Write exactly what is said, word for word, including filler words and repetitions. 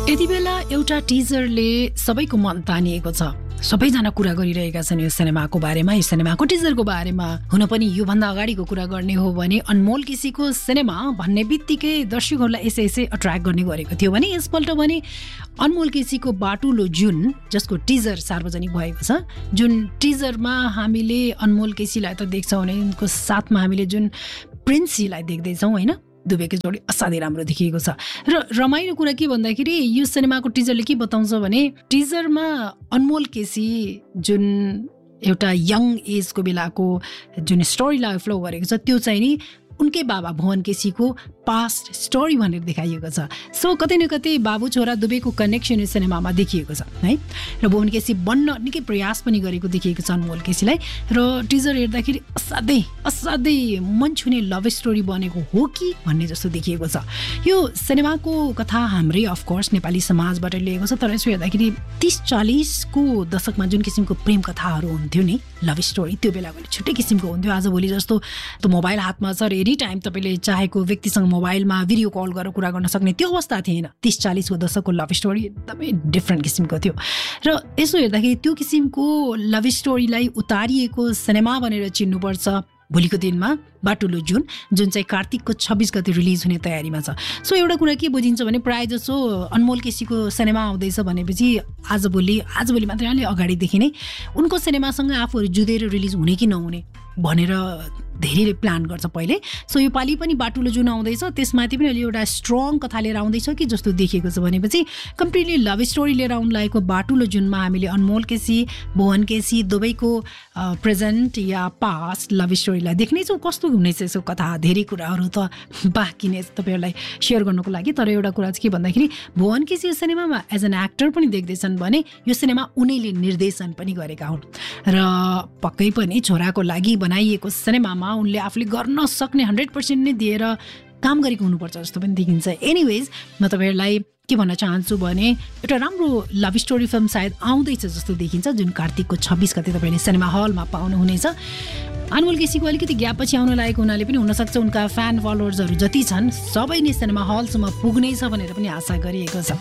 यति बेला एउटा टिजरले सबैको मन तानिएको छ। सबैजना कुरा गरिरहेका छन् यो सिनेमाको बारेमा, यो सिनेमाको टिजरको बारेमा। हुन पनि योभन्दा अगाडिको कुरा गर्ने हो भने अनमोल केसीको सिनेमा भन्ने बित्तिकै दर्शकहरूलाई यसै यसै अट्र्याक्ट गर्ने गरेको थियो भने यसपल्ट भने अनमोल केसीको बाटुलो जुन जसको टिजर सार्वजनिक भएको छ, जुन टिजरमा हामीले अनमोल केसीलाई त देख्छौँ भने उनको साथमा हामीले जुन प्रिन्सीलाई देख्दैछौँ होइन, दुबेको जोडी असाध्यै राम्रो देखिएको छ। र रमाइलो कुरा के भन्दाखेरि यो सिनेमाको टिजरले के बताउँछ भने टिजरमा अनमोल केसी जुन एउटा यङ एजको बेलाको जुन स्टोरीलाई फ्लो गरेको छ त्यो चाहिँ नि उनकै बाबा भुवन केसीको पास्ट स्टोरी भनेर देखाइएको छ। सो कतै न कतै बाबु छोरा दुबैको कनेक्सन यो सिनेमामा देखिएको छ है। र भुवन केसी बन्न निकै प्रयास पनि गरेको देखिएको छ अनमोल केसीलाई। र टिजर हेर्दाखेरि असाध्यै असाध्यै मन छुने लभ स्टोरी बनेको हो कि भन्ने जस्तो देखिएको छ। यो सिनेमाको कथा हाम्रै अफकोर्स नेपाली समाजबाट लिएको छ, तर यसो हेर्दाखेरि तिस चालिसको दशकमा जुन किसिमको प्रेम कथाहरू हुन्थ्यो नि, लभ स्टोरी, त्यो बेला पनि छुट्टै किसिमको हुन्थ्यो। आजभोलि जस्तो त मोबाइल हातमा छ र एनी टाइम तपाईँले चाहेको व्यक्तिसँग मोबाइलमा भिडियो कल गरेर कुरा गर्न सक्ने त्यो अवस्था थिएन। तिस चालिसको दशकको लभ स्टोरी एकदमै डिफ्रेन्ट किसिमको थियो। र यसो हेर्दाखेरि त्यो किसिमको लभ स्टोरीलाई उतारिएको सिनेमा भनेर चिन्नुपर्छ भोलिको दिनमा बाटुलो जुन जुन चाहिँ कार्तिकको छब्बिस गते रिलिज हुने तयारीमा छ। सो एउटा कुरा के बुझिन्छ भने प्रायः जसो अनमोल केसीको सिनेमा आउँदैछ भनेपछि आजभोलि आजभोलि मात्रै अलि अगाडिदेखि नै उनको सिनेमासँग आफूहरू जुधेर रिलिज हुने कि नहुने भनेर धेरैले प्लान गर्छ पहिले। सो यो पालि पनि बाटुलो जुन आउँदैछ त्यसमाथि पनि अलि एउटा स्ट्रङ कथा लिएर आउँदैछ कि जस्तो देखिएको छ। भनेपछि कम्प्लिटली लभ स्टोरी लिएर आउनु लागेको बाटुलो जुनमा हामीले अनमोल केसी भुवन केसी दुबैको प्रेजेन्ट या पास्ट लभ स्टोरीलाई देख्नेछौँ। कस्तो हुनेछ यसो कथा, धेरै कुराहरू त बाँकी नै तपाईँहरूलाई सेयर गर्नुको लागि। तर एउटा कुरा चाहिँ के भन्दाखेरि भुवन केसी यो सिनेमामा एज एन एक्टर पनि देख्दैछन् भने यो सिनेमा उनैले निर्देशन पनि गरेका हुन् र पक्कै पनि छोराको लागि बनाइएको सिनेमामा उनले आफूले गर्न सक्ने हन्ड्रेड पर्सेन्ट नै दिएर काम गरेको हुनुपर्छ जस्तो पनि देखिन्छ। एनिवेज म तपाईँहरूलाई के भन्न चाहन्छु भने एउटा राम्रो लभ स्टोरी फिल्म सायद आउँदैछ जस्तो देखिन्छ, जुन कार्तिकको छब्बिस गते तपाईँले सिनेमा हलमा पाउनुहुनेछ। अनमोल केसीको अलिकति ग्याप पछि आउन लागेको हुनाले पनि हुनसक्छ उनका फ्यान फलोवर्सहरू जति छन् सबै नै सिनेमा हलसम्म पुग्नेछ भनेर पनि आशा गरिएको छ।